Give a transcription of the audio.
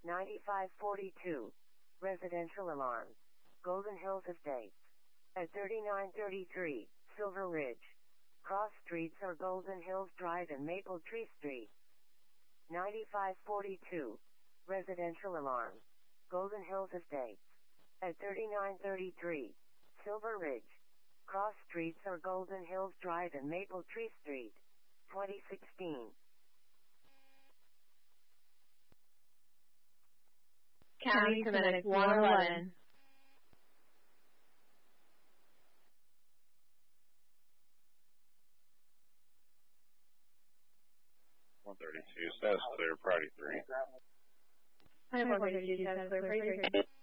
9542. Residential alarm. Golden Hills Estates. At 3933, Silver Ridge. Cross streets are Golden Hills Drive and Maple Tree Street. 9542. Residential alarm. Golden Hills Estates. At 3933, Silver Ridge. Cross streets are Golden Hills Drive and Maple Tree Street. 2016. County to Medic 111. 132, status clear, priority 3. 132, status clear, priority 3.